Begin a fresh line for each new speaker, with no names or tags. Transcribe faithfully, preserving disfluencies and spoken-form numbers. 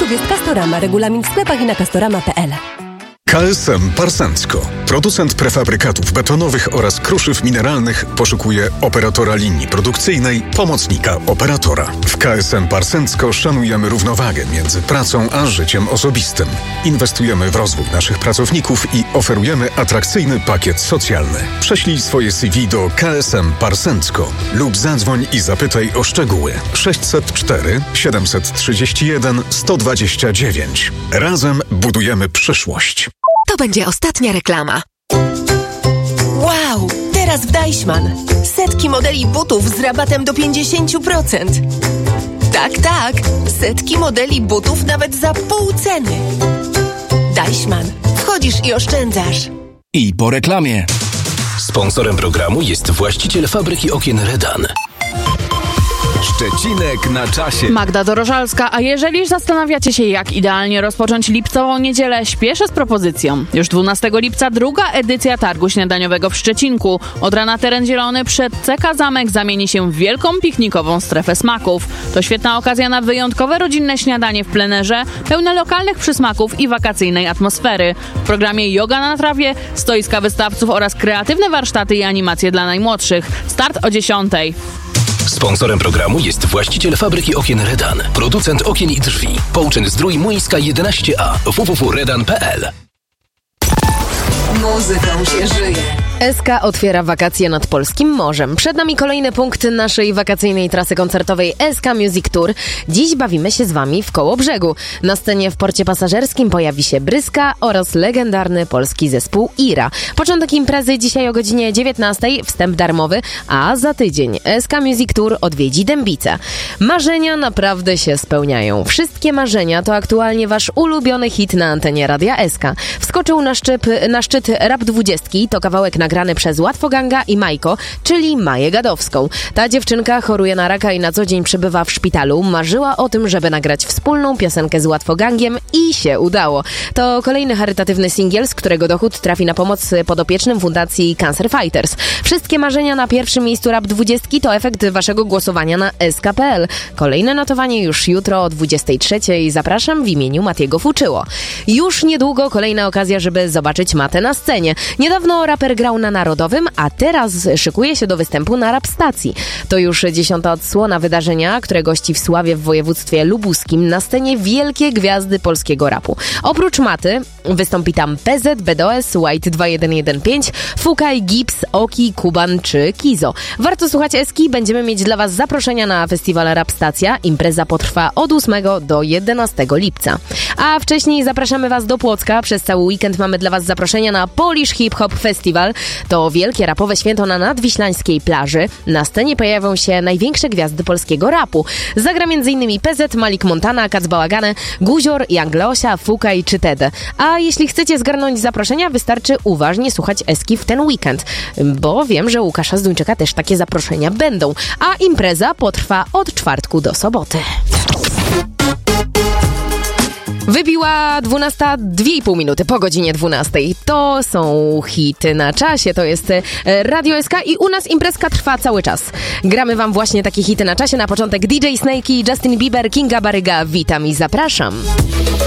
sponsorów jest Castorama. Regulamin w sklepach i na castorama kropka p l.
K S M Parsencko, producent prefabrykatów betonowych oraz kruszyw mineralnych, poszukuje operatora linii produkcyjnej, pomocnika operatora. W K S M Parsencko szanujemy równowagę między pracą a życiem osobistym. Inwestujemy w rozwój naszych pracowników i oferujemy atrakcyjny pakiet socjalny. Prześlij swoje C V do K S M Parsencko lub zadzwoń i zapytaj o szczegóły. sześćset cztery siedemset trzydzieści jeden sto dwadzieścia dziewięć. Razem budujemy przyszłość.
To będzie ostatnia reklama.
Wow! Teraz w Deichmann. Setki modeli butów z rabatem do pięćdziesiąt procent. Tak, tak. Setki modeli butów nawet za pół ceny. Deichmann. Wchodzisz i oszczędzasz.
I po reklamie.
Sponsorem programu jest właściciel fabryki okien Redan.
Szczecinek na czasie.
Magda Dorożalska, a jeżeli zastanawiacie się, jak idealnie rozpocząć lipcową niedzielę, śpieszę z propozycją. Już dwunastego lipca druga edycja targu śniadaniowego w Szczecinku. Od rana teren zielony przed C K Zamek zamieni się w wielką piknikową strefę smaków. To świetna okazja na wyjątkowe rodzinne śniadanie w plenerze, pełne lokalnych przysmaków i wakacyjnej atmosfery. W programie yoga na trawie, stoiska wystawców oraz kreatywne warsztaty i animacje dla najmłodszych. Start o dziesiątej.
Sponsorem programu jest właściciel fabryki okien Redan, producent okien i drzwi. Połczyn Zdrój Młyńska jedenaście A, w w w kropka redan kropka p l.
Muzyką się żyje.
S K otwiera wakacje nad polskim morzem. Przed nami kolejny punkt naszej wakacyjnej trasy koncertowej S K Music Tour. Dziś bawimy się z Wami w Kołobrzegu. Na scenie w porcie pasażerskim pojawi się Bryska oraz legendarny polski zespół Ira. Początek imprezy dzisiaj o godzinie dziewiętnastej, wstęp darmowy, a za tydzień S K Music Tour odwiedzi Dębice. Marzenia naprawdę się spełniają. Wszystkie marzenia to aktualnie Wasz ulubiony hit na antenie Radia S K. Wskoczył na, szczyp, na szczyt Rap dwudziestki, to kawałek na grany przez Łatwoganga i Majko, czyli Maję Gadowską. Ta dziewczynka choruje na raka i na co dzień przebywa w szpitalu. Marzyła o tym, żeby nagrać wspólną piosenkę z Łatwogangiem i się udało. To kolejny charytatywny singiel, z którego dochód trafi na pomoc podopiecznym Fundacji Cancer Fighters. Wszystkie marzenia na pierwszym miejscu Rap dwudziestki to efekt Waszego głosowania na S K kropka p l. Kolejne notowanie już jutro o dwudziestej trzeciej. Zapraszam w imieniu Matiego Fuczyło. Już niedługo kolejna okazja, żeby zobaczyć Matę na scenie. Niedawno raper grał na Narodowym, a teraz szykuje się do występu na Rap Stacji. To już dziesiąta odsłona wydarzenia, które gości w Sławie w województwie lubuskim. Na scenie wielkie gwiazdy polskiego rapu. Oprócz Maty wystąpi tam P Z, B D O S, White dwa jeden jeden pięć, Fukaj, Gips, Oki, Kuban czy Kizo. Warto słuchać Eski, będziemy mieć dla Was zaproszenia na festiwal Rap Stacja. Impreza potrwa od ósmego do jedenastego lipca. A wcześniej zapraszamy Was do Płocka. Przez cały weekend mamy dla Was zaproszenia na Polish Hip Hop Festival. To wielkie rapowe święto na nadwiślańskiej plaży. Na scenie pojawią się największe gwiazdy polskiego rapu. Zagra m.in. P Z, Malik Montana, Kac Bałagany, Guzior, Young Leosia, Fukaj czy Tede. A jeśli chcecie zgarnąć zaproszenia, wystarczy uważnie słuchać Eski w ten weekend. Bo wiem, że u Łukasza Zduńczyka też takie zaproszenia będą. A impreza potrwa od czwartku do soboty. Wybiła dwunasta, dwie i pół minuty po godzinie dwunastej. To są hity na czasie, to jest Radio S K i u nas imprezka trwa cały czas. Gramy Wam właśnie takie hity na czasie. Na początek D J Snake i Justin Bieber, Kinga Baryga. Witam i zapraszam.